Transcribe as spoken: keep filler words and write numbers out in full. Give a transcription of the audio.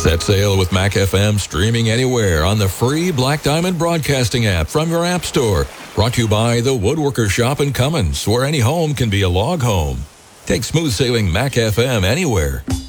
Set sail with Mac F M streaming anywhere on the free Black Diamond Broadcasting app from your app store. Brought to you by the Woodworker Shop in Cummins, where any home can be a log home. Take smooth sailing Mac F M anywhere.